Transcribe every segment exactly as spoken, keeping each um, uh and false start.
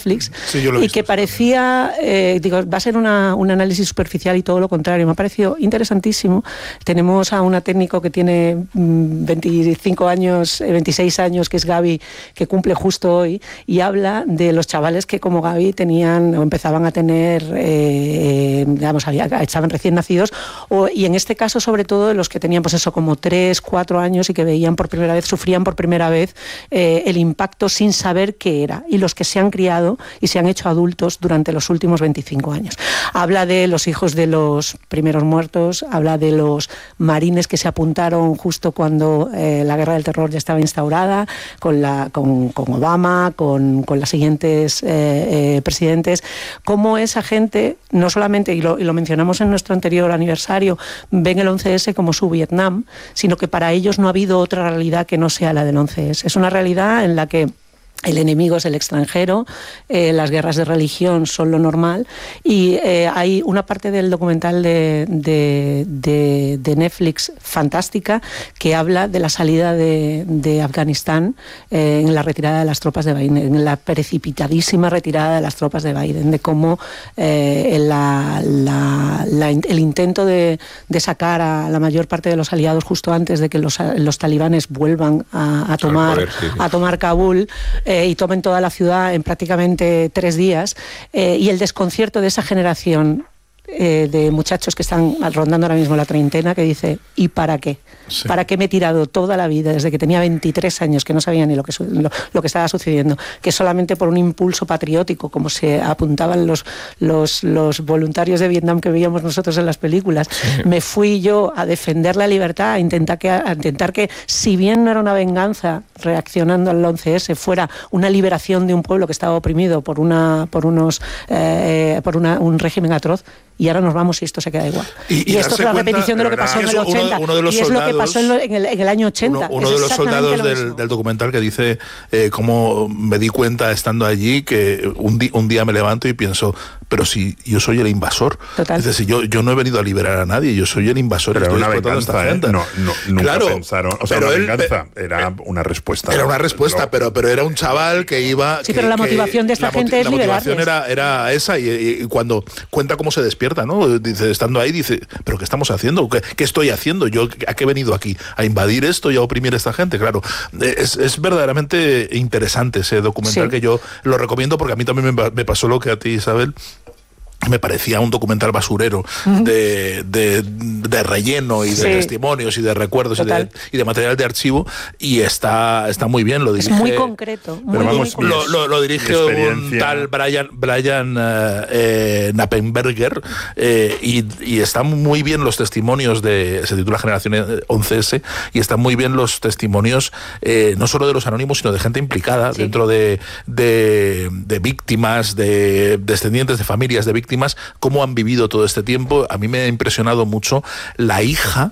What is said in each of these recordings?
Netflix, sí, yo lo he y visto, que parecía, eh, digo, va a ser una, un análisis superficial y todo lo contrario. Me ha parecido interesantísimo. Tenemos a una técnico que tiene veinticinco años, veintiséis años, que es Gaby, que cumple justo hoy, y habla de los chavales que como Gaby tenían o empezaban a tener, eh, digamos, había, estaban recién nacidos, o, y en este caso sobre todo de los que tenían pues eso como tres, cuatro años y que veían por primera vez, sufrían por primera vez eh, el impacto sin saber qué era, y los que se han criado y se han hecho adultos durante los últimos veinticinco años. Habla de los hijos de los primeros muertos, habla de los marines que se apuntaron justo cuando eh, la guerra del terror ya estaba instaurada, con, la, con, con Obama, con, con las siguientes eh, eh, presidentes, cómo esa gente, no solamente, y lo, y lo mencionamos en nuestro anterior aniversario, ven el once ese como su Vietnam, sino que para ellos no ha habido otra realidad que no sea la del once ese. Es una realidad en la que el enemigo es el extranjero, eh, las guerras de religión son lo normal, y eh, hay una parte del documental de, de, de, de Netflix fantástica que habla de la salida de, de Afganistán eh, en la retirada de las tropas de Biden, en la precipitadísima retirada de las tropas de Biden, de cómo eh, la, la, la, el intento de, de sacar a la mayor parte de los aliados justo antes de que los, los talibanes vuelvan a, a, tomar, poder, sí, sí. a tomar Kabul, Eh, y tomen toda la ciudad en prácticamente tres días, eh, y el desconcierto de esa generación eh, de muchachos que están rondando ahora mismo la treintena, que dice, ¿y para qué? Sí. ¿Para qué me he tirado toda la vida, desde que tenía veintitrés años, que no sabía ni lo que, lo, lo que estaba sucediendo, que solamente por un impulso patriótico, como se apuntaban los, los, los voluntarios de Vietnam que veíamos nosotros en las películas, sí. me fui yo a defender la libertad, a intentar que, a intentar que, si bien no era una venganza reaccionando al once ese, fuera una liberación de un pueblo que estaba oprimido por, una, por, unos, eh, por una, un régimen atroz, y ahora nos vamos y esto se queda igual. Y, y, y esto es la repetición de lo que pasó en el ochenta, uno, uno de los y es soldados, lo que pasó en, lo, en, el, en el año ochenta. Uno, uno de los soldados del, del documental que dice eh, cómo me di cuenta estando allí que un, di, un día me levanto y pienso, pero si yo soy el invasor. Total. Es decir, yo, yo no he venido a liberar a nadie, yo soy el invasor. Pero era una venganza, ¿eh? No, no, nunca claro, pensaron, o sea, pero una él, venganza, era una respuesta. Era una respuesta, lo, pero, pero era un chaval que iba... Sí, que, pero la motivación de esta gente es liberarles. La motivación era, era esa, y, y cuando cuenta cómo se despierta, ¿no? Dice, estando ahí, dice, ¿pero qué estamos haciendo? ¿Qué, qué estoy haciendo? ¿Yo a qué he venido aquí? ¿A invadir esto y a oprimir a esta gente? Claro, es, es verdaderamente interesante ese documental, sí. que yo lo recomiendo porque a mí también me, me pasó lo que a ti, Isabel. Me parecía un documental basurero de, de, de relleno y de sí. testimonios y de recuerdos y de, y de material de archivo, y está, está muy bien, lo dirige. Es muy concreto. Muy pero vamos, muy lo, lo, lo dirige un tal Brian, Brian eh, Knappenberger, eh, y, y están muy bien los testimonios de, se titula Generación once ese, y están muy bien los testimonios eh, no solo de los anónimos, sino de gente implicada sí. dentro de, de, de víctimas, de descendientes de familias de víctimas, cómo han vivido todo este tiempo. A mí me ha impresionado mucho la hija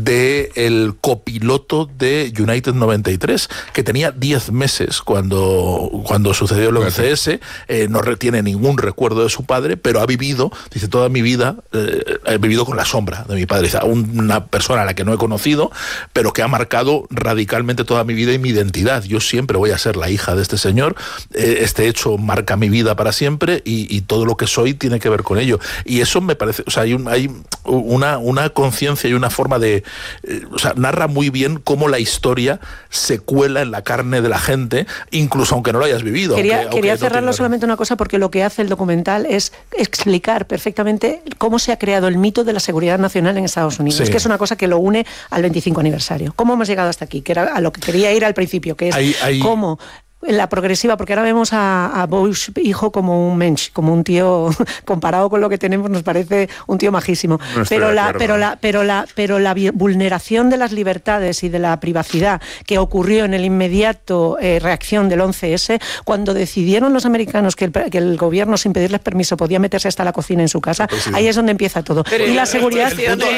del copiloto de United noventa y tres, que tenía diez meses cuando, cuando sucedió el once ese, eh, no retiene ningún recuerdo de su padre, pero ha vivido, dice, toda mi vida, eh, he vivido con la sombra de mi padre. Dice, una persona a la que no he conocido, pero que ha marcado radicalmente toda mi vida y mi identidad. Yo siempre voy a ser la hija de este señor, eh, este hecho marca mi vida para siempre, y, y todo lo que soy tiene que ver con ello. Y eso me parece, o sea, hay, un, hay una, una conciencia y una forma de, eh, o sea, narra muy bien cómo la historia se cuela en la carne de la gente, incluso aunque no lo hayas vivido. Quería, aunque, quería aunque cerrarlo no solamente una cosa, porque lo que hace el documental es explicar perfectamente cómo se ha creado el mito de la seguridad nacional en Estados Unidos, sí. que es una cosa que lo une al veinticinco aniversario. ¿Cómo hemos llegado hasta aquí? Que era a lo que quería ir al principio, que es hay, hay... cómo... la progresiva, porque ahora vemos a, a Bush hijo como un mensch, como un tío, comparado con lo que tenemos nos parece un tío majísimo, no pero la, pero la pero la pero la vulneración de las libertades y de la privacidad que ocurrió en el inmediato eh, reacción del once ese, cuando decidieron los americanos que el, que el gobierno, sin pedirles permiso, podía meterse hasta la cocina en su casa, sí, ahí es donde empieza todo. Pero y la seguridad,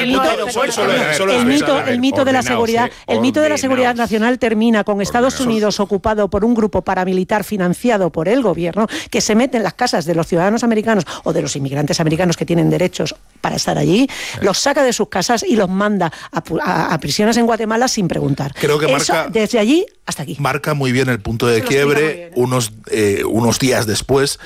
el mito el mito de la seguridad, el mito de la seguridad nacional termina con Estados Unidos ocupado por un grupo paramilitar financiado por el gobierno, que se mete en las casas de los ciudadanos americanos o de los inmigrantes americanos que tienen derechos para estar allí, sí. los saca de sus casas y los manda a, a, a prisiones en Guatemala sin preguntar. Creo que Eso, marca, desde allí hasta aquí. Marca muy bien el punto de quiebre unos, eh, unos días después